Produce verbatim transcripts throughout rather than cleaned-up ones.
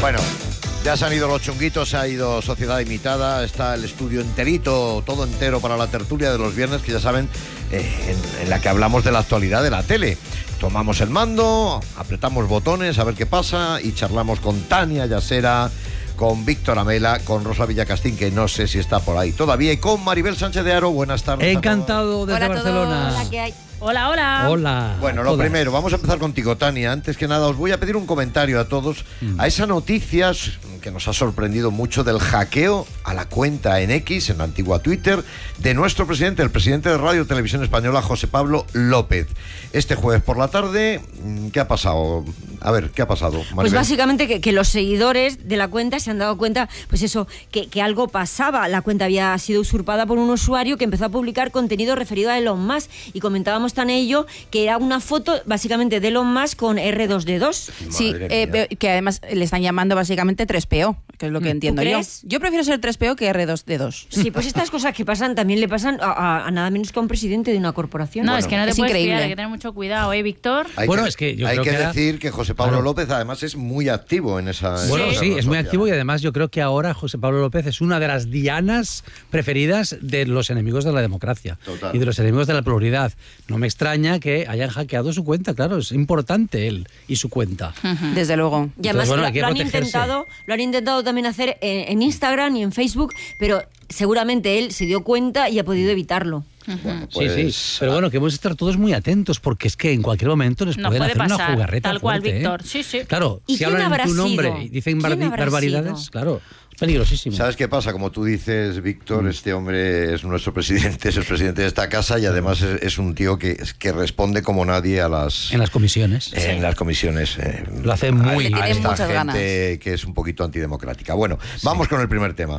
Bueno, ya se han ido los chunguitos, se ha ido Sociedad Imitada, está el estudio enterito, todo entero para la tertulia de los viernes, que ya saben, eh, en, en la que hablamos de la actualidad de la tele. Tomamos el mando, apretamos botones a ver qué pasa y charlamos con Tania Yasera, con Víctor Amela, con Rosa Villacastín, que no sé si está por ahí todavía, y con Maribel Sánchez de Aro. Buenas tardes. Encantado desde Hola Barcelona. Hola, ¿qué hay? Hola, hola. Hola. Bueno, lo todas. primero, vamos a empezar contigo, Tania. Antes que nada, os voy a pedir un comentario a todos mm. a esa noticia que nos ha sorprendido mucho del hackeo a la cuenta en X, en la antigua Twitter, de nuestro presidente, el presidente de Radio Televisión Española, José Pablo López. Este jueves por la tarde, ¿qué ha pasado? A ver, ¿qué ha pasado, Maribel? Pues básicamente que, que los seguidores de la cuenta se han dado cuenta, pues eso, que, que algo pasaba. La cuenta había sido usurpada por un usuario que empezó a publicar contenido referido a Elon Musk, y comentábamos tan ello que era una foto básicamente de Elon Musk con erre dos de dos. Sí, eh, que además le están llamando básicamente tres P O, que es lo que entiendo yo. crees? Yo prefiero ser tres P O que erre dos de dos. Sí, pues estas cosas que pasan también le pasan a, a, a nada menos que a un presidente de una corporación. No, Bueno, es que no te es puedes increíble. fiar, hay que tener mucho cuidado, ¿eh, Víctor? Hay Bueno, que, es que yo hay creo que que era- decir que José Pablo Claro. López además es muy activo en esa... en Bueno, esa sí, red es muy social. activo, y además yo creo que ahora José Pablo López es una de las dianas preferidas de los enemigos de la democracia. Total. Y de los enemigos de la pluralidad. No me extraña que hayan hackeado su cuenta, claro, es importante él y su cuenta. Desde luego. Y además Entonces, bueno, lo, hay que lo han protegerse. intentado, lo han intentado también hacer en, en Instagram y en Facebook, pero seguramente él se dio cuenta y ha podido evitarlo. Bueno, pues, Sí, sí, pero bueno, que hemos de estar todos muy atentos, porque es que en cualquier momento les No pueden puede hacer una pasar, jugarreta tal cual, fuerte, ¿eh? Víctor. Sí, sí. Claro, ¿Y si quién hablan habrá en tu nombre sido? y dicen ¿Quién bardi- habrá barbaridades, sido? claro, es peligrosísimo. ¿Sabes qué pasa? Como tú dices, Víctor, este hombre es nuestro presidente, es el presidente de esta casa, y además es, es un tío que, que responde como nadie a las... En las comisiones. en las comisiones. eh, Lo hace muy a- bien. a Le tiene esta muchas gente ganas. que es un poquito antidemocrática. Bueno, vamos con el primer tema.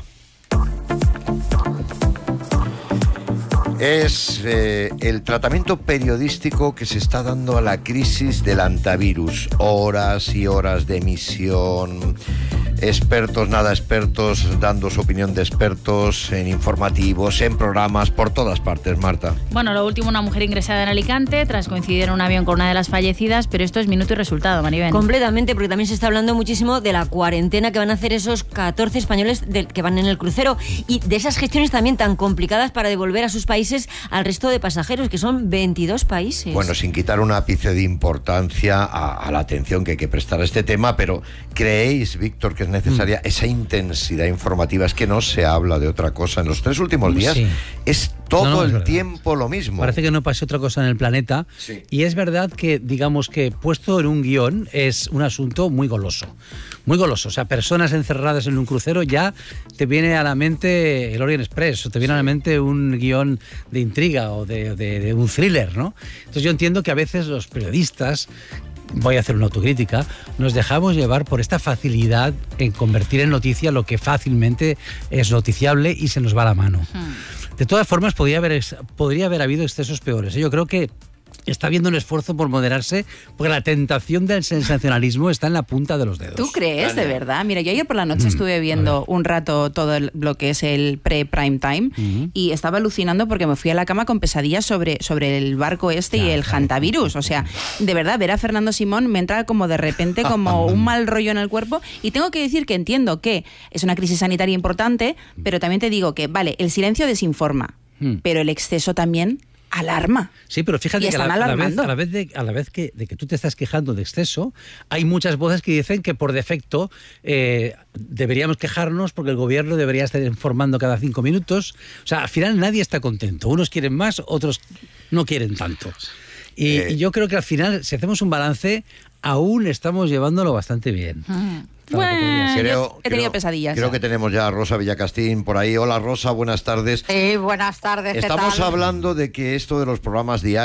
Es eh, el tratamiento periodístico que se está dando a la crisis del antivirus. Horas y horas de emisión, expertos, nada expertos, dando su opinión de expertos en informativos, en programas, por todas partes, Marta. Bueno, lo último, una mujer ingresada en Alicante tras coincidir en un avión con una de las fallecidas, pero esto es minuto y resultado, Maribel. Completamente, porque también se está hablando muchísimo de la cuarentena que van a hacer esos catorce españoles del, que van en el crucero, y de esas gestiones también tan complicadas para devolver a sus países al resto de pasajeros, que son veintidós países. Bueno, sin quitar un ápice de importancia a, a la atención que hay que prestar a este tema, pero ¿creéis, Víctor, que es necesaria mm. esa intensidad informativa? Es que no se habla de otra cosa. En los tres últimos días Sí. es todo No, no, es el verdad. tiempo lo mismo. Parece que no pase otra cosa en el planeta. Sí. Y es verdad que, digamos que puesto en un guión, es un asunto muy goloso. Muy goloso. O sea, personas encerradas en un crucero, ya te viene a la mente el Orient Express, o te viene a la mente un guión de intriga o de, de, de un thriller, ¿no? Entonces yo entiendo que a veces los periodistas, voy a hacer una autocrítica, nos dejamos llevar por esta facilidad en convertir en noticia lo que fácilmente es noticiable y se nos va la mano. Hmm. De todas formas, podría haber, podría haber habido excesos peores. Yo creo que está habiendo un esfuerzo por moderarse, porque la tentación del sensacionalismo está en la punta de los dedos. ¿Tú crees, de verdad? Mira, yo ayer por la noche Mm, estuve viendo un rato todo el- lo que es el pre-prime time Mm. y estaba alucinando porque me fui a la cama con pesadillas sobre, sobre el barco este Ya, y el claro. hantavirus. O sea, de verdad, ver a Fernando Simón me entra como de repente como un mal rollo en el cuerpo, y tengo que decir que entiendo que es una crisis sanitaria importante, pero también te digo que, vale, el silencio desinforma, Mm. pero el exceso también alarma. Sí, pero fíjate Y que a están la, a la vez, alarmando. a la vez, de, a la vez que, de que tú te estás quejando de exceso, hay muchas voces que dicen que por defecto eh, deberíamos quejarnos porque el gobierno debería estar informando cada cinco minutos. O sea, al final nadie está contento. Unos quieren más, otros no quieren tanto. Y, Eh. y yo creo que al final, si hacemos un balance, aún estamos llevándolo bastante bien. Claro, que podría ser. Creo, he tenido creo- pesadillas. Creo que tenemos ya a Rosa Villacastín por ahí. Hola, Rosa, buenas tardes. Sí, buenas tardes. ¿qué Estamos tal? hablando de que esto de los programas diarios